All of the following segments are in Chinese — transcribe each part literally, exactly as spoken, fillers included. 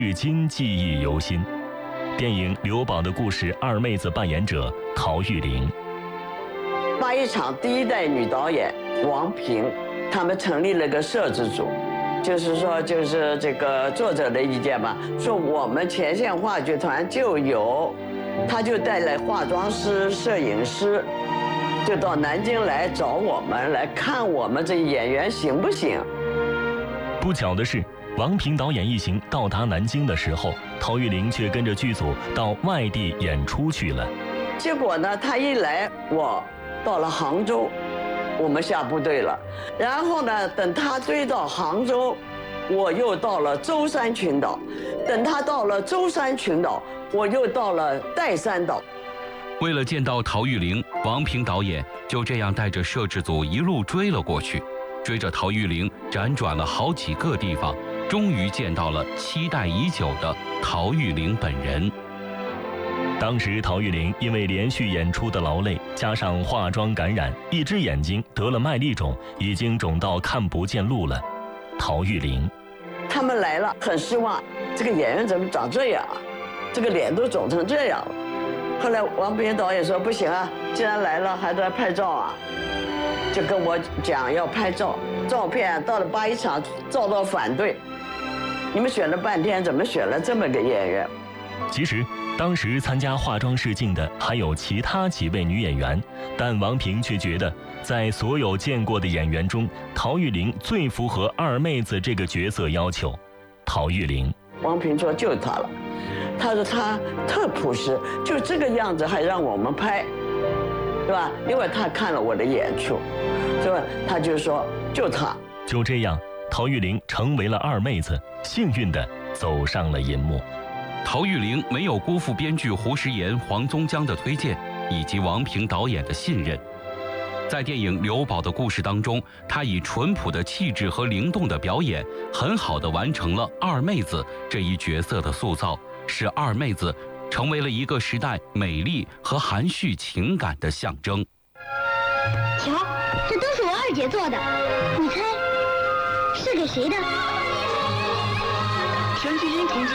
至今记忆犹新。电影《刘宝的故事》二妹子扮演者陶玉玲。 八一厂第一代女导演王平，他们成立了个摄制组，就是说，就是这个作者的意见吧，说我们前线话剧团就有，他就带来化妆师、摄影师，就到南京来找我们，来看我们这演员行不行。 不巧的是，王平导演一行到达南京的时候，陶玉玲却跟着剧组到外地演出去了。 结果呢，他一来，我到了杭州，我们下部队了。然后呢，等他追到杭州，我又到了舟山群岛。等他到了舟山群岛，我又到了岱山岛。 为了见到陶玉玲，王平导演就这样带着摄制组一路追了过去，追着陶玉玲辗转了好几个地方，终于见到了期待已久的陶玉玲本人。 当时陶玉玲因为连续演出的劳累，加上化妆感染，一只眼睛得了麦粒肿，已经肿到看不见路了。陶玉玲， 他们来了，很失望，这个演员怎么长这样啊？这个脸都肿成这样了。后来王平导演说不行啊，既然来了还得拍照啊，就跟我讲要拍照，照片到了八一厂照到反对，你们选了半天，怎么选了这么个演员？ 其实当时参加化妆试镜的还有其他几位女演员，但王平却觉得在所有见过的演员中，陶玉玲最符合二妹子这个角色要求。陶玉玲， 王平说就是她了，他说他特朴实，就这个样子还让我们拍，对吧？因为他看了我的演出，是吧？他就说就他。 就这样，陶玉玲成为了二妹子，幸运地走上了银幕。 陶玉玲没有辜负编剧胡石岩、黄宗江的推荐，以及王平导演的信任。在电影《刘宝的故事》当中，她以淳朴的气质和灵动的表演，很好地完成了二妹子这一角色的塑造，使二妹子成为了一个时代美丽和含蓄情感的象征。 瞧，这都是我二姐做的，你猜是给谁的？ 田季英同志。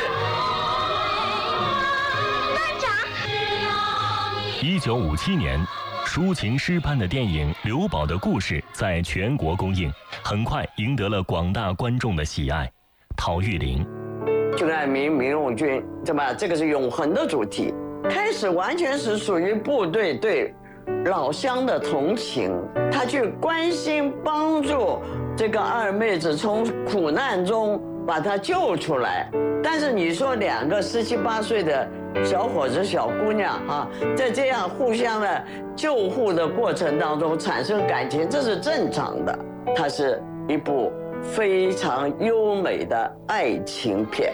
一九五七年，抒情诗般的电影《刘宝的故事》在全国公映，很快赢得了广大观众的喜爱。陶玉玲， 君爱民，民用君，对吧？这个是永恒的主题。开始完全是属于部队对老乡的同情，他去关心帮助这个二妹子从苦难中把她救出来。但是你说两个十七八岁的小伙子、小姑娘啊，在这样互相的救护的过程当中产生感情，这是正常的。它是一部非常优美的爱情片。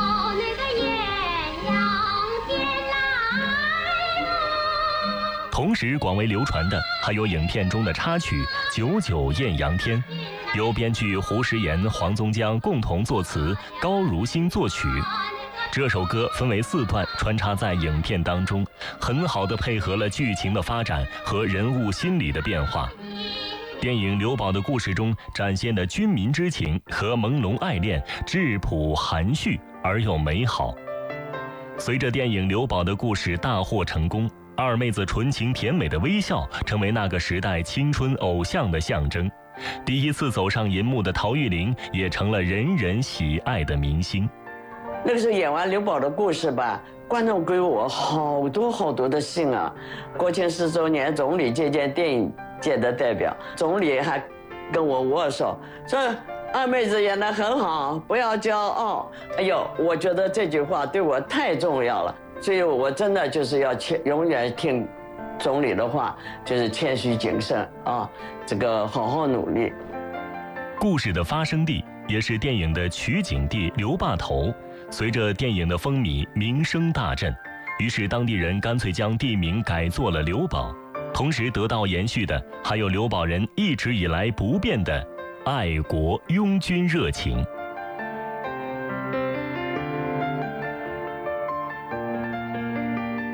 同时广为流传的还有影片中的插曲《九九艳阳天》，由编剧胡石岩、黄宗江共同作词，高如新作曲。这首歌分为四段穿插在影片当中，很好地配合了剧情的发展和人物心理的变化。电影《刘宝的故事》中展现的军民之情和朦胧爱恋，质朴含蓄而又美好。随着电影《刘宝的故事》大获成功，二妹子纯情甜美的微笑成为那个时代青春偶像的象征。第一次走上银幕的陶玉玲也成了人人喜爱的明星。 那个时候演完刘宝的故事吧，观众给我好多好多的信啊。国庆四周年，总理接见电影界的代表，总理还跟我握手，说二妹子演得很好，不要骄傲。哎呦，我觉得这句话对我太重要了，所以我真的就是要谦，永远听总理的话，就是谦虚谨慎啊，这个好好努力。 故事的发生地也是电影的取景地刘坝头，随着电影的风靡，名声大振，于是当地人干脆将地名改作了刘宝。同时得到延续的还有刘宝人一直以来不变的爱国拥军热情。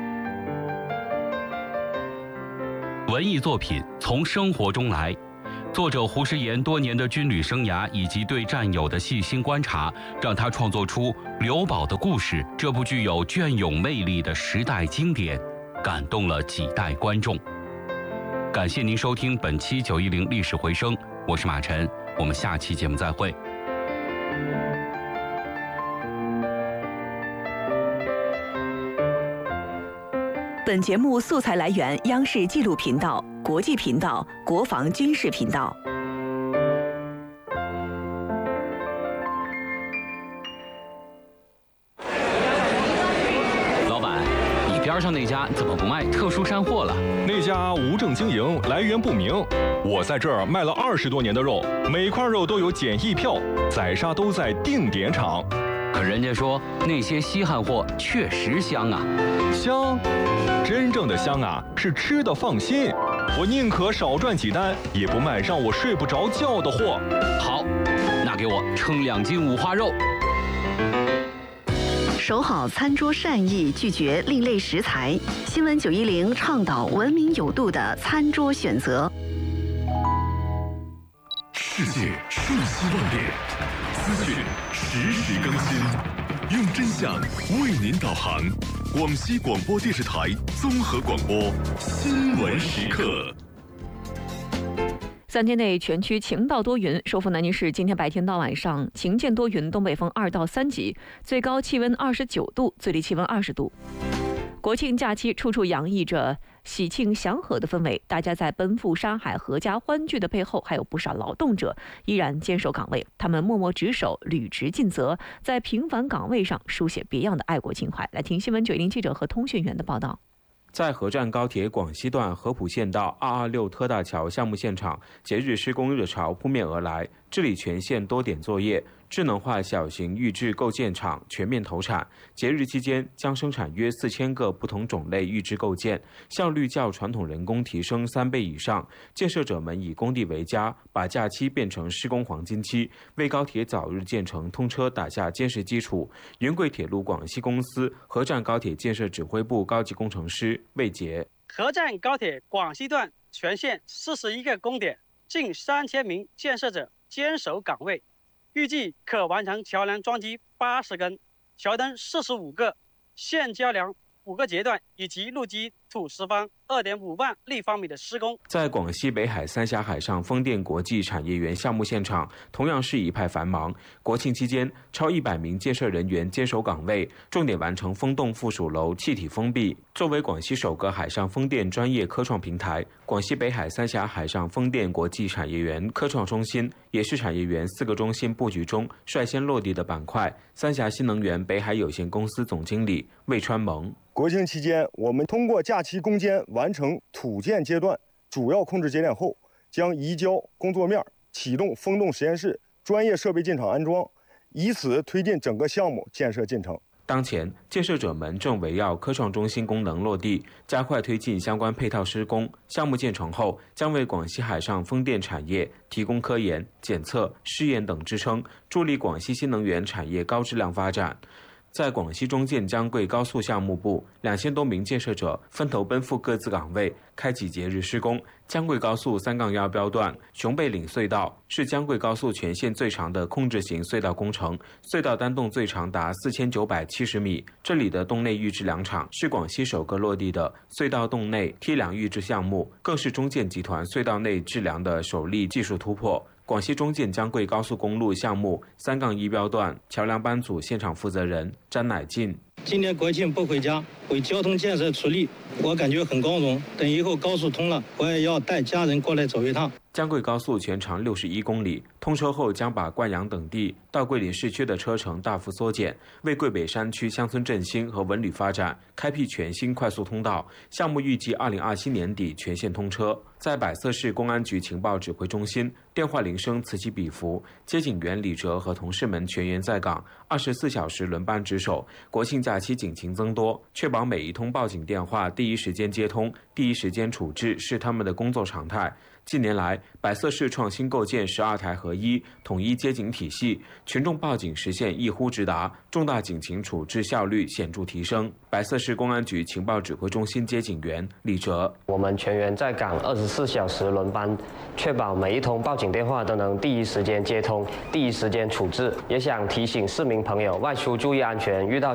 文艺作品从生活中来， 作者胡石岩多年的军旅生涯以及对战友的细心观察，让他创作出《刘宝的故事》这部具有隽永魅力的时代经典，感动了几代观众。感谢您收听本期九一零历史回声，我是马晨，我们下期节目再会。 本节目素材来源央视纪录频道、国际频道、国防军事频道。 老板，你边上那家怎么不卖特殊山货了？ 那家无证经营，来源不明。我在这儿卖了二十多年的肉，每块肉都有检疫票，宰杀都在定点厂。 可人家说那些稀罕货确实香啊。 香，真正的香啊，是吃的放心。我宁可少赚几单，也不卖让我睡不着觉的货。 好，那给我称两斤五花肉。 守好餐桌善意，拒绝另类食材。新闻九一零倡导文明有度的餐桌选择。 世界瞬息万变，资讯实时更新，用真相为您导航。广西广播电视台综合广播新闻时刻。 三天内全区晴到多云，首府南宁市今天白天到晚上晴间多云，东北风二到三级，最高气温二十九度，最低气温二十度。国庆假期处处洋溢着喜庆祥和的氛围，大家在奔赴山海、阖家欢聚的背后，还有不少劳动者依然坚守岗位，他们默默值守，履职尽责，在平凡岗位上书写别样的爱国情怀。来听新闻九一零记者和通讯员的报道。 在合站高铁广西段合浦县道二二六特大桥项目现场，节日施工热潮扑面而来，治理全县多点作业，智能化小型预制构件厂全面投产。节日期间将生产约四千个不同种类预制构件，效率较传统人工提升三倍以上。建设者们以工地为家，把假期变成施工黄金期，为高铁早日建成通车打下坚实基础。云贵铁路广西公司合站高铁建设指挥部高级工程师魏杰： 合站高铁广西段全线四十一个工点，近三千名建设者坚守岗位，预计可完成桥梁装机八十根、桥墩四十五个、线交梁五个阶段，以及路基土石方二点五万立方米的施工。在广西北海三峡海上风电国际产业园项目现场，同样是一派繁忙。国庆期间，超一百名建设人员坚守岗位，重点完成风洞附属楼气体封闭。作为广西首个海上风电专业科创平台，广西北海三峡海上风电国际产业园科创中心也是产业园四个中心布局中率先落地的板块。三峡新能源北海有限公司总经理魏川蒙： 国庆期间，我们通过假期攻坚完成土建阶段主要控制节点后，将移交工作面，启动风洞实验室专业设备进场安装，以此推进整个项目建设进程。当前，建设者们正围绕科创中心功能落地，加快推进相关配套施工。项目建成后，将为广西海上风电产业提供科研、检测、试验等支撑，助力广西新能源产业高质量发展。在广西中建江贵高速项目部，两千多名建设者分头奔赴各自岗位，开启节日施工。江贵高速三杠幺标段熊背岭隧道是江贵高速全线最长的控制型隧道工程，隧道单洞最长达四千九百七十米。这里的洞内预制梁厂是广西首个落地的隧道洞内梯梁预制项目，更是中建集团隧道内制梁的首例技术突破。广西中建江贵高速公路项目三杠一标段桥梁班组现场负责人詹乃进： 今年国庆不回家，为交通建设出力，我感觉很光荣。等以后高速通了，我也要带家人过来走一趟。江贵高速全长六十一公里，通车后将把灌阳等地到桂林市区的车程大幅缩减，为桂北山区乡村振兴和文旅发展开辟全新快速通道。项目预计二零二七年底全线通车。在百色市公安局情报指挥中心，电话铃声此起彼伏，接警员李哲和同事们全员在岗，二十四小时轮班值守。国庆假期警情增多，确保保每一通报警电话第一时间接通、第一时间处置是他们的工作常态。近年来，百色市创新构建十二台合一、统一接警体系，群众报警实现一呼直达，重大警情处置效率显著提升。百色市公安局情报指挥中心接警员李哲： 我们全员在岗二十四小时轮班，确保每一通报警电话都能第一时间接通、第一时间处置。也想提醒市民朋友，外出注意安全，遇到